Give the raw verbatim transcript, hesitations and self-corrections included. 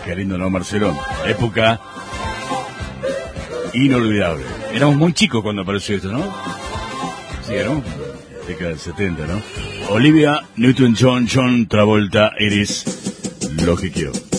Qué lindo, ¿no, Marcelo? Época inolvidable. Éramos muy chicos cuando apareció esto, ¿no? Sí, ¿no? Década del setenta, ¿no? Olivia Newton-John, John Travolta, Eres lo que quiero.